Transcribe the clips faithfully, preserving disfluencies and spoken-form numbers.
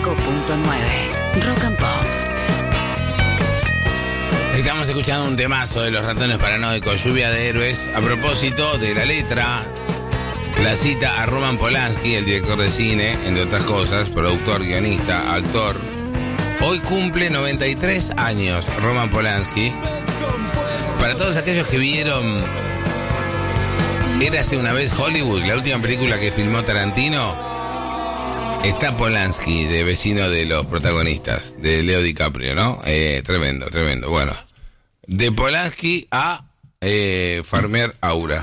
cinco punto nueve Rock and Pop. Estamos escuchando un temazo de Los Ratones Paranoicos, Lluvia de Héroes. A propósito de la letra, la cita a Roman Polanski, el director de cine, entre otras cosas, productor, guionista, actor. Hoy cumple noventa y tres años Roman Polanski. Para todos aquellos que vieron Érase una vez Hollywood, la última película que filmó Tarantino, está Polanski de vecino de los protagonistas, de Leo DiCaprio, ¿no? Eh, tremendo, tremendo. Bueno, de Polanski a eh, farmear aura.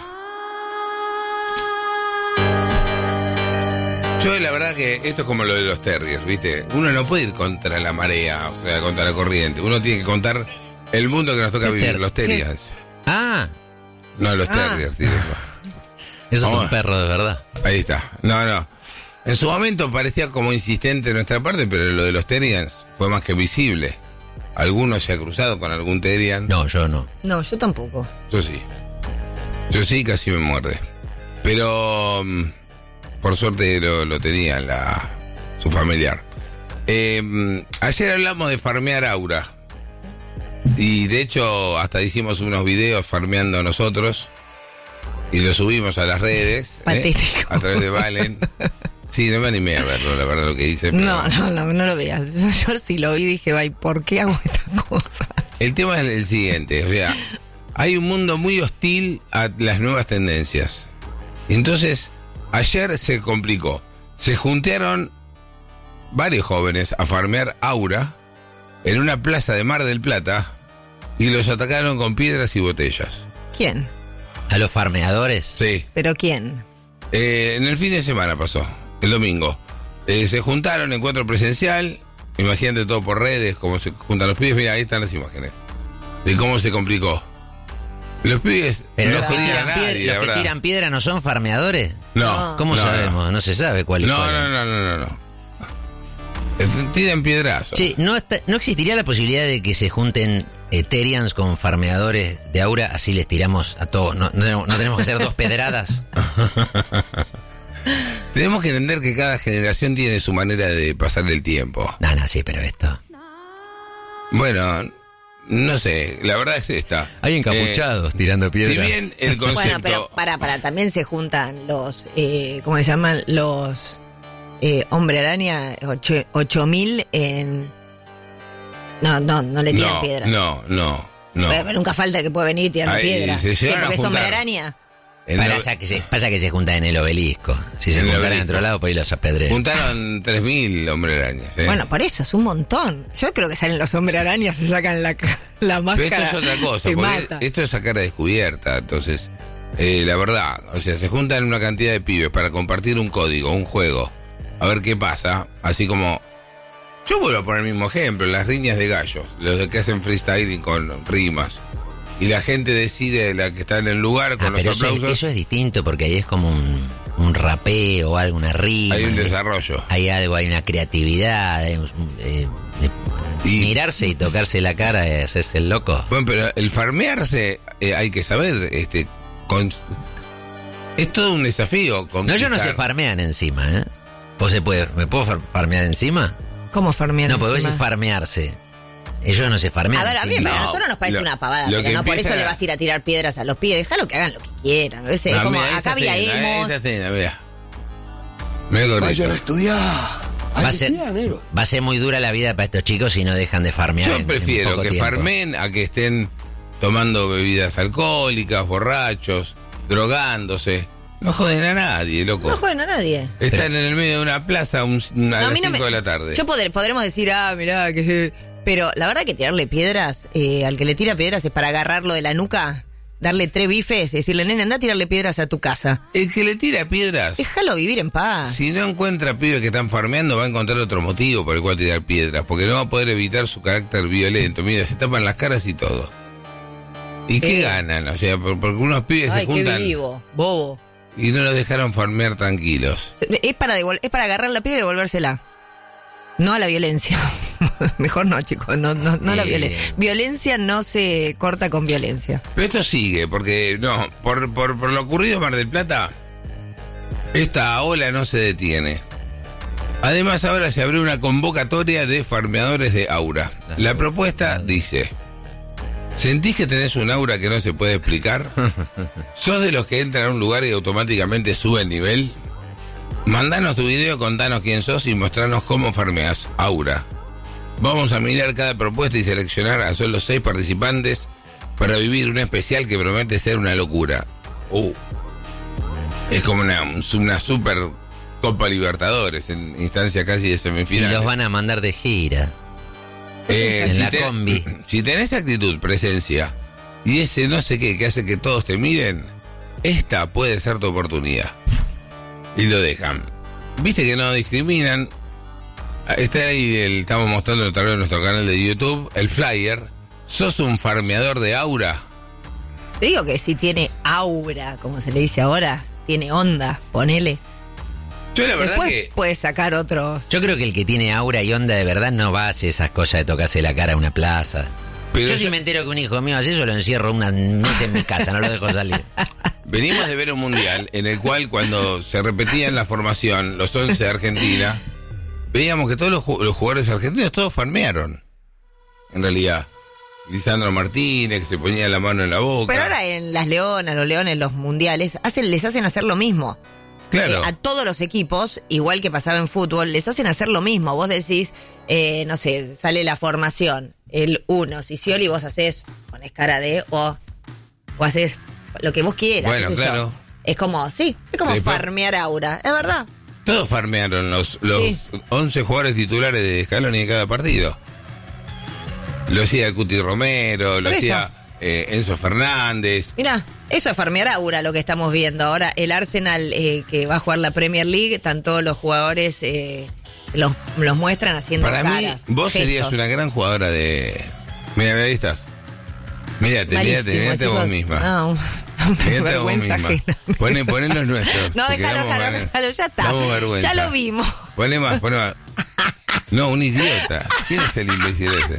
Yo la verdad que esto es como lo de los terriers, ¿viste? Uno no puede ir contra la marea, o sea, contra la corriente. Uno tiene que contar el mundo que nos toca vivir, ter- los terriers. Ah. No, los ah. terriers, tío. Eso Vamos. es un perro de verdad. Ahí está. No, no. En su momento parecía como insistente de nuestra parte, pero lo de los terriers fue más que visible. ¿Alguno se ha cruzado con algún terrier? No, yo no. No, yo tampoco. Yo sí. Yo sí, casi me muerde. Pero um, por suerte lo, lo tenía la, su familiar. Eh, ayer hablamos de farmear aura. Y de hecho hasta hicimos unos videos farmeando nosotros. Y lo subimos a las redes. Patético. ¿eh? A través de Valen. Sí, no me animé a verlo, la verdad, lo que hice. Pero... No, no, no, no lo veas. Yo sí lo vi y dije, ay, ¿por qué hago estas cosas? El tema es el siguiente, o sea, hay un mundo muy hostil a las nuevas tendencias. Y entonces, ayer se complicó. Se juntaron varios jóvenes a farmear aura en una plaza de Mar del Plata y los atacaron con piedras y botellas. ¿Quién? ¿A los farmeadores? Sí. ¿Pero quién? Eh, en el fin de semana pasó, el domingo. Eh, se juntaron, encuentro presencial. Imagínate todo por redes, cómo se juntan los pibes. Mira, ahí están las imágenes de cómo se complicó. Los pibes Pero no los que, jodían tiran, a piedra, nadie, los la que verdad. tiran piedra no son farmeadores. No. ¿Cómo no, sabemos? No. no se sabe cuál es No, cuál. no, no, no, no, no. Es- Tiran piedrazos. Sí, ¿no, está, ¿no existiría la posibilidad de que se junten Eterians con farmeadores de aura? Así les tiramos a todos. No, no, tenemos- no tenemos que hacer dos pedradas. Tenemos que entender que cada generación tiene su manera de pasar el tiempo. No, no, sí, pero esto. Bueno, no sé, la verdad es esta. Hay encapuchados tirando Si piedras. bien el concepto... Bueno, pero para, para, también se juntan los, eh, ¿cómo se llaman? Los eh, Hombre Araña, ocho, ocho mil en... No, no, no le tiran no, piedra. no, no, no. Pero nunca falta que puede venir y tirar Ahí piedra. se ¿Qué, llegaron a porque es Hombre juntar. Araña? En Para, el- pasa, que se, pasa que se juntan en el obelisco. Si se En el juntaran en obelisco. otro lado, por ahí los apedrean. Juntaron tres mil hombre arañas. ¿eh? Bueno, por eso, es un montón. Yo creo que salen los Hombre Arañas, se sacan la, ca- la Pero máscara. esto es otra cosa, te porque mata. esto es sacar a descubierta. Entonces, eh, la verdad, o sea, se juntan una cantidad de pibes para compartir un código, un juego, a ver qué pasa. Así como, yo vuelvo a poner el mismo ejemplo, las riñas de gallos, los de que hacen freestyling con rimas. Y la gente decide, la que está en el lugar, con Ah, los pero eso es, aplausos, eso es distinto porque ahí es como un, un rapeo o algo, una rima. hay un desarrollo. Hay algo, hay una creatividad. hay un- eh, de Y- mirarse y tocarse la cara es hacerse el loco. Bueno, pero el farmearse, eh, hay que saber, este, con- es todo un desafío. No, yo no se conquistar. farmean encima, ¿eh? ¿Vos se puede, ¿Me puedo far- farmear encima? ¿Cómo farmear No, porque vos encima? decís farmearse. Ellos no se farmean A ver, a mí encima. a No, nosotros nos parece lo- una pavada, lo pero que no por empieza- eso le vas a ir a tirar piedras a los pies. Déjalo que hagan lo que quieran. ¿Ves? No, como mira, ahí acá está había Tena, ahí emos. está Tena, mira. Mira con Vayan a esto. estudiar. Hay Va a, que ser, estudiar, negro. va a ser muy dura la vida para estos chicos si no dejan de farmear. en- Yo en prefiero poco que tiempo. farmen a que estén tomando bebidas alcohólicas, borrachos, drogándose. No joden a nadie, loco. No joden a nadie. Están en el medio de una plaza un- a No, las a mí no cinco me- de la tarde. Yo poder- podremos decir, ah, mirá, que... Pero la verdad que tirarle piedras, eh, al que le tira piedras es para agarrarlo de la nuca, darle tres bifes y decirle, nene, anda a tirarle piedras a tu casa. El que le tira piedras, Déjalo vivir en paz. si no encuentra pibes que están farmeando, va a encontrar otro motivo por el cual tirar piedras, porque no va a poder evitar su carácter violento. Mira, se tapan las caras y todo. ¿Y qué Eh. ganan? O sea, por- porque unos pibes Ay, se qué juntan vivo, bobo. y no los dejaron farmear tranquilos. Es para, devol- es para agarrar la piedra y devolvérsela. No a la violencia. Mejor no, chicos, no, no, no a la Eh. violencia. Violencia no se corta con violencia. Pero esto sigue, porque no, por, por, por lo ocurrido en Mar del Plata, esta ola no se detiene. Además, ahora se abrió una convocatoria de farmeadores de aura. La propuesta dice: ¿sentís que tenés un aura que no se puede explicar? ¿Sos de los que entran a un lugar y automáticamente sube el nivel? Mandanos tu video, contanos quién sos y mostranos cómo farmeás aura. Vamos a mirar cada propuesta y seleccionar a solo seis participantes para vivir un especial que promete ser una locura. Uh, es como una, una super Copa Libertadores en instancia casi de semifinal. Y los van a mandar de gira. Eh, en si la te, combi. Si tenés actitud, presencia y ese no sé qué que hace que todos te miren, esta puede ser tu oportunidad. Y lo dejan. Viste que no discriminan. Está ahí, el, estamos mostrando otra vez en nuestro canal de YouTube, el flyer. ¿Sos un farmeador de aura? Te digo que si tiene aura, como se le dice ahora, tiene onda, ponele. Yo la verdad Después que... puedes sacar otros. Yo creo que el que tiene aura y onda de verdad no va a hacer esas cosas de tocarse la cara a una plaza. Pero yo yo- si me entero que un hijo mío hace eso, lo encierro unas meses en mi casa, no lo dejo salir. Venimos de ver un mundial en el cual cuando se repetía en la formación los once de Argentina, veíamos que todos los, ju- los jugadores argentinos todos farmearon. En realidad. Lisandro Martínez, que se ponía la mano en la boca. Pero ahora en las leonas, los leones, los mundiales, hacen, les hacen hacer lo mismo. Claro. Eh, a todos los equipos, igual que pasaba en fútbol, les hacen hacer lo mismo. Vos decís, eh, no sé, sale la formación, el uno, Scioli, vos hacés, ponés cara de, o, o hacés lo que vos quieras. Bueno, qué sé claro. yo. Es como, sí, es como Después- farmear aura, es verdad. Todos farmearon los, los Sí. once jugadores titulares de Scaloni en cada partido. Lo hacía el Cuti Romero, lo Por eso. hacía eh, Enzo Fernández. Mirá, eso es farmear aura lo que estamos viendo. Ahora el Arsenal eh, que va a jugar la Premier League, están todos los jugadores, eh, los, los muestran haciendo Para mí, caras, vos gestos. serías una gran jugadora de... Mira, mira, ahí estás. Mírate, mírate, Malísimo, mírate vos chicos. misma. No, Mírate vos vergüenza misma. ajena. Poné, poné los nuestros. No, porque déjalo, damos déjalo, ver- déjalo, ya está. damos vergüenza. Ya lo vimos. Poné más, poné más. No, un idiota. ¿Quién es el imbécil ese?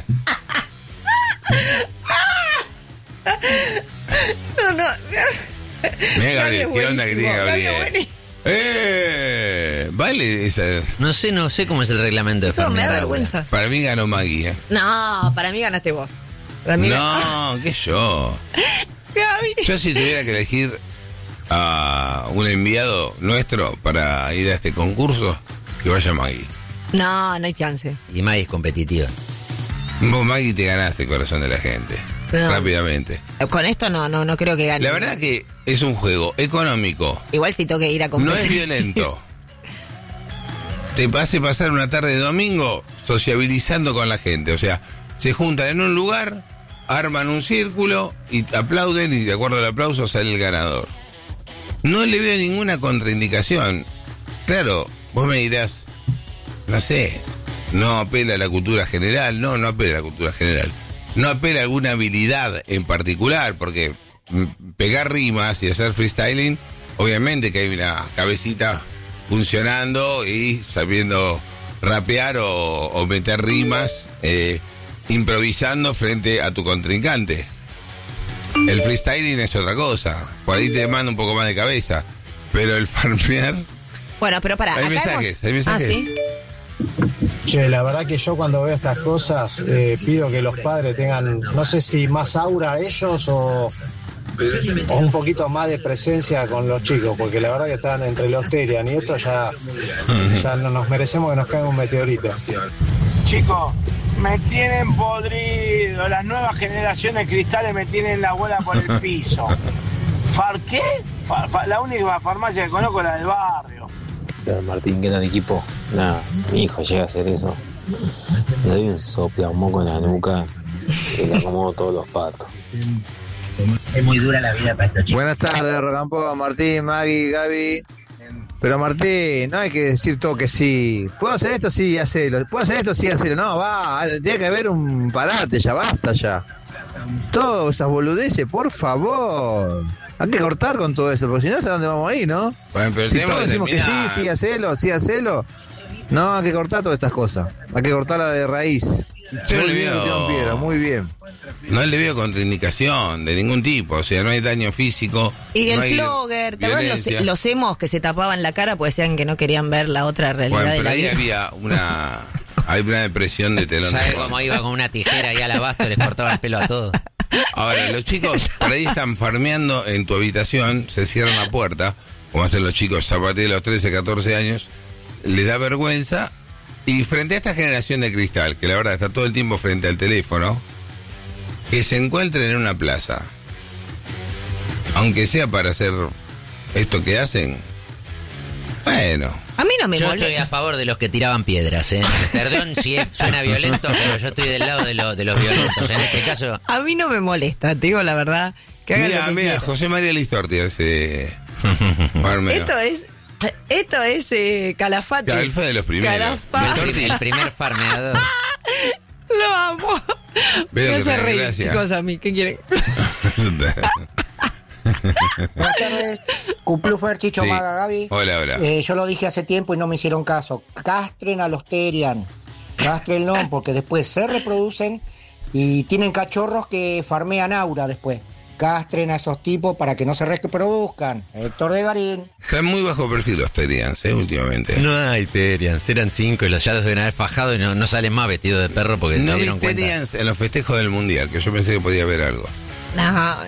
No, no. Mira, Gabriel, Gabriel, ¿qué onda que tiene buenísimo, Gabriel? Gabriel, ¡Eh! Vale, esa, No sé, no sé cómo es el reglamento de No, me da farmear aura. vergüenza. para mí ganó Maggie, ¿eh? No, para mí ganaste vos. Para mí No, que yo. Gaby. Yo si tuviera que elegir a un enviado nuestro para ir a este concurso, que vaya Maggie. No, no hay chance. Y Maggie es competitiva. Vos, Maggie, te ganaste el corazón de la gente. No. Rápidamente. Con esto no, no, no creo que gane. La verdad que es un juego económico. Igual si tengo que ir a No competir. es violento. Te hace pasar una tarde de domingo sociabilizando con la gente. O sea, se juntan en un lugar, arman un círculo y aplauden y de acuerdo al aplauso sale el ganador. No le veo ninguna contraindicación. Claro, vos me dirás, no sé, no apela a la cultura general. No, no apela a la cultura general. No apela a alguna habilidad en particular, porque mm, pegar rimas y hacer freestyling, obviamente que hay una cabecita funcionando y sabiendo rapear o, o meter rimas, eh, improvisando frente a tu contrincante. El freestyling es otra cosa, por ahí te demanda un poco más de cabeza, pero el farmear... Bueno, pero para. Hay acá mensajes, hemos- hay mensajes. Ah, ¿sí? Che, la verdad que yo cuando veo estas cosas eh, pido que los padres tengan, no sé si más aura ellos o, o un poquito más de presencia con los chicos, porque la verdad que están entre los Terian y esto ya, ya no nos merecemos que nos caiga un meteorito. Chicos, me tienen podrido. Las nuevas generaciones cristales me tienen la bola por el piso. ¿Far qué? Fa- fa- la única farmacia que conozco es la del barrio. Martín, ¿qué tal equipo? Nada, mi hijo llega a hacer eso. Le doy un sopla, un moco en la nuca y le acomodo todos los patos. Es muy dura la vida para estos chicos. Buenas tardes, Rocampo, Martín, Maggie, Gaby. Pero Martín, no hay que decir todo que sí. ¿Puedo hacer esto? Sí, hacelo. ¿Puedo hacer esto? Sí, hacelo. No, va, tiene que haber un parate, ya basta ya. Todas esas boludeces, por favor. Hay que cortar con todo eso, porque si no, ¿sabes dónde vamos a ir, no? Bueno, pero Si tenemos todos que decimos que sí, terminar. sí, hacelo, sí, hacelo. No, hay que cortar todas estas cosas. Hay que cortarla de raíz. Yo Muy le bien, veo- Esteban Piedra, muy bien. No le veo contraindicación de ningún tipo, o sea, no hay daño físico. Y no el hay flogger, ¿te acuerdas violencia. los, los emos que se tapaban la cara porque decían que no querían ver la otra realidad Bueno, de pero la ahí vida? había una, hay una depresión de telón. de ¿Sabe fondo. cómo iba con una tijera y al abasto les cortaba el pelo a todos? Ahora, los chicos por ahí están farmeando en tu habitación, se cierran la puerta, como hacen los chicos zapateros de los trece, catorce años, les da vergüenza. Y frente a esta generación de cristal, que la verdad está todo el tiempo frente al teléfono, que se encuentren en una plaza, aunque sea para hacer esto que hacen, bueno, A mí no me Yo molesta. estoy a favor de los que tiraban piedras, ¿eh? Perdón si es- suena violento, pero yo estoy del lado de, lo- de los violentos. En este caso, A mí no me molesta, te digo la verdad. Que hagan mira, lo que mira, quieran. José María Listorti hace farmeo. Esto es, esto es eh, Calafate. Claro, él fue de los primeros. Calafate. el, pri- el primer farmeador. Lo amo. Veo No que se te da reír, gracia. chicos, a mí. ¿Qué quieren? Buenas tardes, Cuplufer, Chicho, Sí. Maga, Gaby. Hola, hola. Eh, yo lo dije hace tiempo y no me hicieron caso. Castren a los Terian. Castrenlo porque después se reproducen y tienen cachorros que farmean aura después. Castren a esos tipos para que no se reproduzcan. Héctor de Garín. Están muy bajo perfil los Terians, ¿eh? Últimamente. No hay Terians, eran cinco y los ya los deben haber fajado y no, no salen más vestidos de perro porque No se vi dieron cuenta. Terians en los festejos del Mundial, que yo pensé que podía haber algo. No.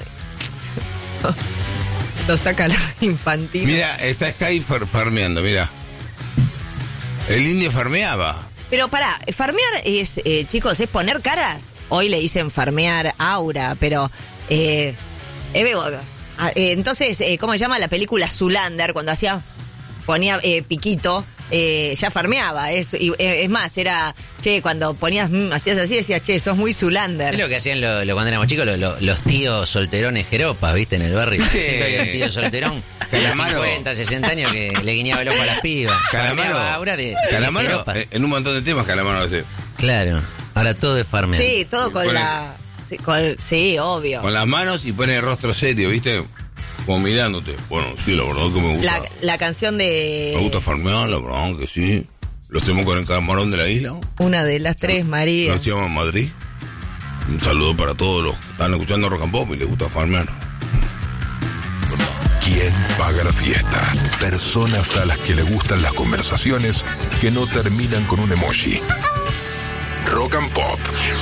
Lo saca la infantil. Mira, está Sky far- farmeando, mira. El indio farmeaba. Pero pará, farmear es, eh, chicos, es poner caras. Hoy le dicen farmear aura, pero... Eh, eh, veo- ah, eh, entonces, eh, ¿cómo se llama la película Zoolander? Cuando hacía, ponía eh, piquito, eh, ya farmeaba. Es, y, eh, es más, era, che, cuando ponías, mm, hacías así, decías, che, sos muy Zoolander. Es lo que hacían lo, lo- cuando éramos chicos, lo- lo- los tíos solterones jeropas, ¿viste? En el barrio. ¿Viste? Siempre había un tío solterón de Calamaro. cincuenta, sesenta años que le guiñaba el ojo a las pibas. Calamaro. Farmeaba aura de, de Calamaro, jeropas. eh, en un montón de temas Calamaro hace. Claro, ahora todo es farmear. Sí, todo con Con la... Sí, con- sí, obvio. Con las manos y pone el rostro serio, ¿viste? Como mirándote. Bueno, sí, la verdad que me gusta. La, la canción de... Me gusta farmear, la verdad que sí. Los tenemos con el camarón de la isla. Una de las tres, María. Nos llama Madrid. Un saludo para todos los que están escuchando Rock and Pop y les gusta farmear. ¿Quién paga la fiesta? Personas a las que le gustan las conversaciones que no terminan con un emoji. Rock and Pop.